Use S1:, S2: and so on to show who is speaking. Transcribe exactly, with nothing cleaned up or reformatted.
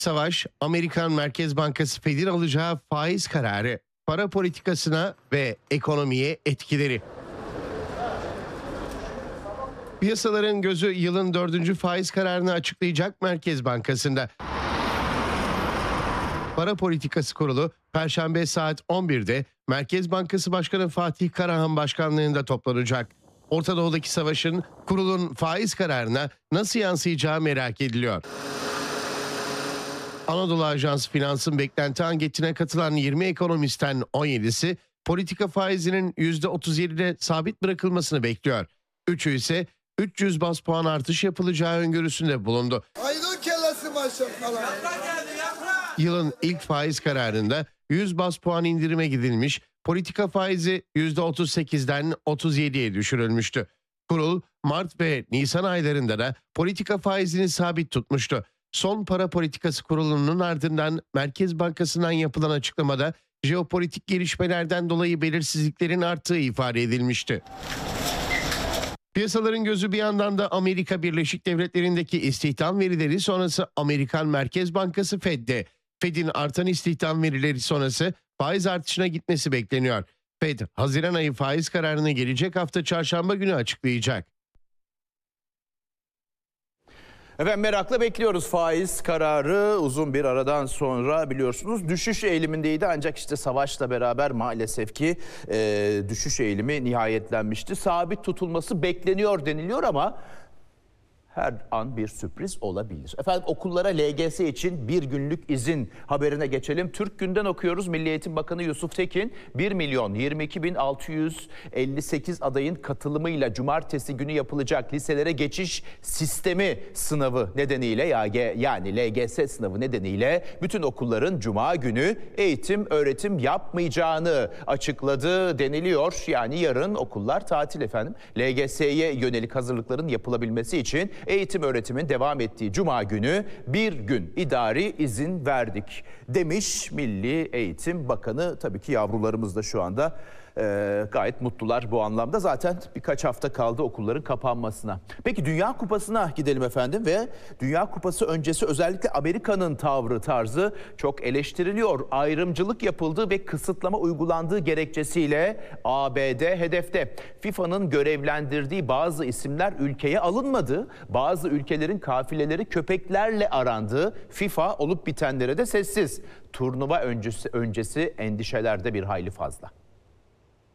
S1: Savaş, Amerikan Merkez Bankası Fed'in alacağı faiz kararı, para politikasına ve ekonomiye etkileri. Piyasaların gözü yılın dördüncü faiz kararını açıklayacak Merkez Bankası'nda. Para Politikası Kurulu Perşembe saat on birde Merkez Bankası Başkanı Fatih Karahan başkanlığında toplanacak. Orta Doğu'daki savaşın kurulun faiz kararına nasıl yansıyacağı merak ediliyor. Anadolu Ajansı Finans'ın beklenti anketine katılan yirmi ekonomistten on yedisi politika faizinin yüzde otuz yedide sabit bırakılmasını bekliyor. Üçü ise üç yüz baz puan artış yapılacağı öngörüsünde bulundu.
S2: Aydın kellesi maşallah.
S1: Yılın ilk faiz kararında yüz baz puan indirime gidilmiş, politika faizi yüzde otuz sekizden otuz yediye düşürülmüştü. Kurul Mart ve Nisan aylarında da politika faizini sabit tutmuştu. Son Para Politikası Kurulu'nun ardından Merkez Bankası'ndan yapılan açıklamada jeopolitik gelişmelerden dolayı belirsizliklerin arttığı ifade edilmişti. Piyasaların gözü bir yandan da Amerika Birleşik Devletleri'ndeki istihdam verileri sonrası Amerikan Merkez Bankası Fed'de. Fed'in artan istihdam verileri sonrası faiz artışına gitmesi bekleniyor. Fed, Haziran ayı faiz kararını gelecek hafta çarşamba günü açıklayacak.
S3: Efendim merakla bekliyoruz faiz kararı. Uzun bir aradan sonra biliyorsunuz düşüş eğilimindeydi, ancak işte savaşla beraber maalesef ki e, düşüş eğilimi nihayetlenmişti. Sabit tutulması bekleniyor deniliyor ama her an bir sürpriz olabilir. Efendim okullara L G S için bir günlük izin haberine geçelim. Türk Gün'den okuyoruz. Milli Eğitim Bakanı Yusuf Tekin bir milyon yirmi iki bin altı yüz elli sekiz adayın katılımıyla cumartesi günü yapılacak liselere geçiş sistemi sınavı nedeniyle yani L G S sınavı nedeniyle bütün okulların cuma günü eğitim öğretim yapmayacağını açıkladı deniliyor. Yani yarın okullar tatil efendim. L G S'ye yönelik hazırlıkların yapılabilmesi için eğitim öğretimin devam ettiği cuma günü bir gün idari izin verdik demiş Milli Eğitim Bakanı. Tabii ki yavrularımız da şu anda e, gayet mutlular bu anlamda. Zaten birkaç hafta kaldı okulların kapanmasına. Peki Dünya Kupası'na gidelim efendim ve Dünya Kupası öncesi özellikle Amerika'nın tavrı tarzı çok eleştiriliyor. Ayrımcılık yapıldığı ve kısıtlama uygulandığı gerekçesiyle A B D hedefte. FIFA'nın görevlendirdiği bazı isimler ülkeye alınmadı. Bazı ülkelerin kafileleri köpeklerle arandı. FIFA olup bitenlere de sessiz. Turnuva öncesi, öncesi endişelerde bir hayli fazla.